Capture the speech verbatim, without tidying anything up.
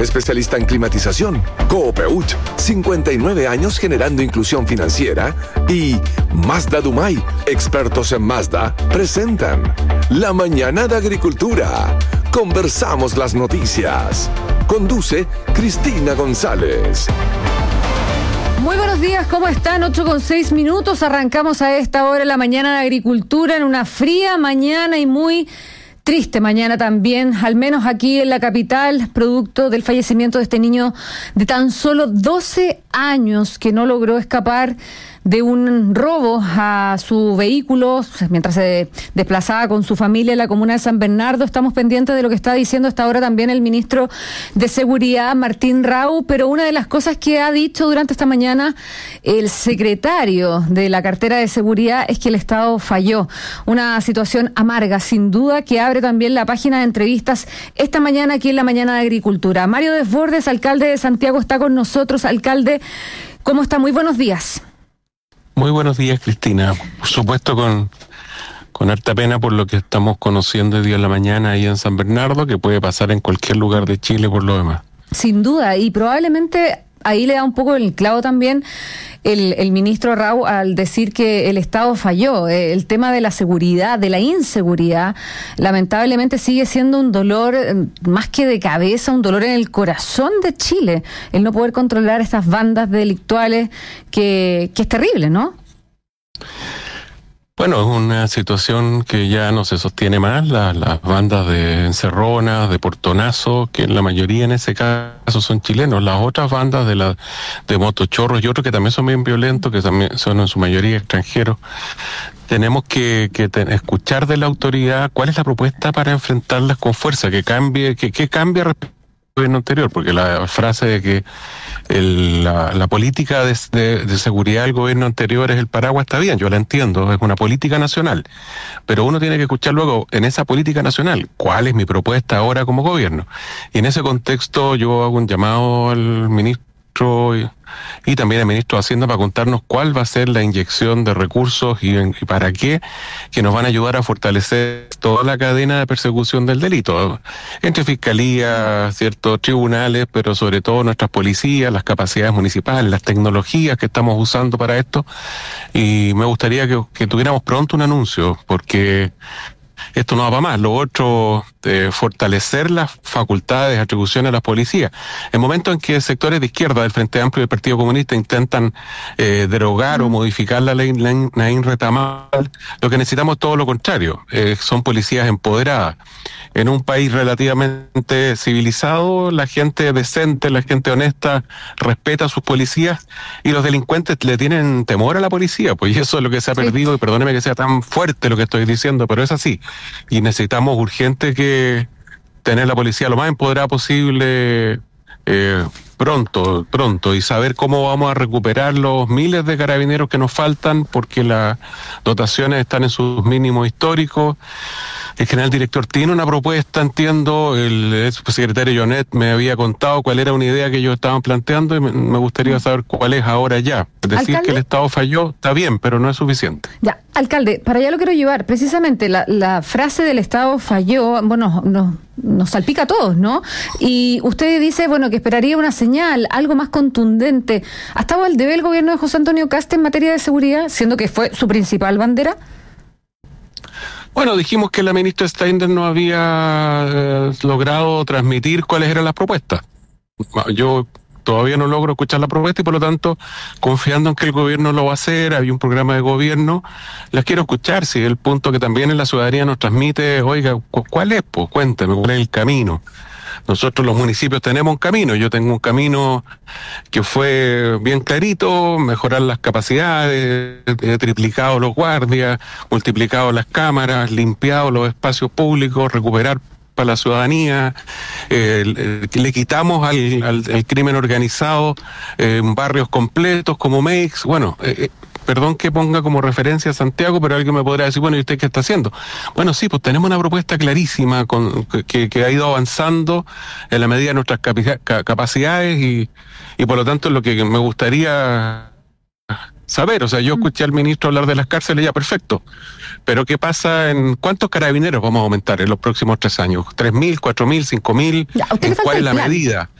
especialista en climatización. Coopeut, cincuenta y nueve años generando inclusión financiera. Y Mazda Dumay, expertos en Mazda, presentan La Mañana de Agricultura. Conversamos las noticias. Conduce Cristina González. Muy buenos días, ¿cómo están? ocho con seis minutos, arrancamos a esta hora la Mañana de Agricultura en una fría mañana y muy triste mañana también, al menos aquí en la capital, producto del fallecimiento de este niño de tan solo doce años que no logró escapar de un robo a su vehículo mientras se desplazaba con su familia en la comuna de San Bernardo. Estamos pendientes de lo que está diciendo hasta ahora también el ministro de Seguridad, Martín Rau, pero una de las cosas que ha dicho durante esta mañana el secretario de la cartera de Seguridad es que el Estado falló. Una situación amarga, sin duda, que abre también la página de entrevistas esta mañana aquí en la Mañana de Agricultura. Mario Desbordes, alcalde de Santiago, está con nosotros. Alcalde, ¿cómo está? Muy buenos días. Muy buenos días, Cristina. Por supuesto, con, con harta pena por lo que estamos conociendo hoy día en la mañana ahí en San Bernardo, que puede pasar en cualquier lugar de Chile por lo demás. Sin duda, y probablemente ahí le da un poco el clavo también el, el ministro Rau al decir que el Estado falló. El tema de la seguridad, de la inseguridad, lamentablemente sigue siendo un dolor más que de cabeza, un dolor en el corazón de Chile, el no poder controlar estas bandas delictuales que, que es terrible, ¿no? Bueno, es una situación que ya no se sostiene más, la, las bandas de encerronas, de portonazo, que en la mayoría en ese caso son chilenos, las otras bandas de la de motochorros y otros que también son bien violentos, que también son en su mayoría extranjeros. Tenemos que, que te, escuchar de la autoridad cuál es la propuesta para enfrentarlas con fuerza, que cambie, que, que cambie respecto al gobierno anterior, porque la frase de que el, la, la política de, de, de seguridad del gobierno anterior es el paraguas está bien, yo la entiendo, es una política nacional, pero uno tiene que escuchar luego en esa política nacional cuál es mi propuesta ahora como gobierno, y en ese contexto yo hago un llamado al ministro y, y también al ministro de Hacienda para contarnos cuál va a ser la inyección de recursos y, y para qué, que nos van a ayudar a fortalecer toda la cadena de persecución del delito, entre fiscalía, ciertos tribunales, pero sobre todo nuestras policías, las capacidades municipales, las tecnologías que estamos usando para esto, y me gustaría que, que tuviéramos pronto un anuncio, porque esto no va para más. Lo otro, eh, fortalecer las facultades, atribuciones a las policías. En momentos en que sectores de izquierda del Frente Amplio y del Partido Comunista intentan eh, derogar o modificar la ley Naín Retamal, lo que necesitamos es todo lo contrario. Eh, son policías empoderadas. En un país relativamente civilizado, la gente decente, la gente honesta, respeta a sus policías, y los delincuentes le tienen temor a la policía, pues eso es lo que se ha perdido, y perdóneme que sea tan fuerte lo que estoy diciendo, pero es así. Y necesitamos urgente que tener la policía lo más empoderada posible, eh, pronto, pronto, y saber cómo vamos a recuperar los miles de carabineros que nos faltan, porque las dotaciones están en sus mínimos históricos. El general director tiene una propuesta, entiendo, el secretario Jonet me había contado cuál era una idea que ellos estaban planteando, y me gustaría saber cuál es ahora ya. Decir ¿Alcalde? Que el Estado falló, está bien, pero no es suficiente. Ya, alcalde, para allá lo quiero llevar. Precisamente la, la frase del Estado falló, bueno, nos, nos salpica a todos, ¿no? Y usted dice, bueno, que esperaría una señal, algo más contundente. ¿Ha estado al debe el gobierno de José Antonio Kast en materia de seguridad, siendo que fue su principal bandera? Bueno, dijimos que la ministra Steiner no había eh, logrado transmitir cuáles eran las propuestas. Yo todavía no logro escuchar la propuesta y por lo tanto, confiando en que el gobierno lo va a hacer, hay un programa de gobierno, las quiero escuchar. Si el punto que también en la ciudadanía nos transmite, oiga, ¿cuál es? Pues cuéntame, ¿cuál es el camino? Nosotros los municipios tenemos un camino, yo tengo un camino que fue bien clarito, mejorar las capacidades, he triplicado los guardias, multiplicado las cámaras, limpiado los espacios públicos, recuperar para la ciudadanía, eh, le, le quitamos al, al, al crimen organizado eh, barrios completos como Meix, bueno, eh, perdón que ponga como referencia a Santiago, pero alguien me podrá decir, bueno, ¿y usted qué está haciendo? Bueno, sí, pues tenemos una propuesta clarísima con, que, que ha ido avanzando en la medida de nuestras capi- capacidades y, y por lo tanto lo que me gustaría saber, o sea, yo escuché al ministro hablar de las cárceles, ya perfecto, pero ¿qué pasa en cuántos carabineros vamos a aumentar en los próximos tres años? ¿Tres mil, cuatro mil, cinco mil? ¿En cuál es la medida?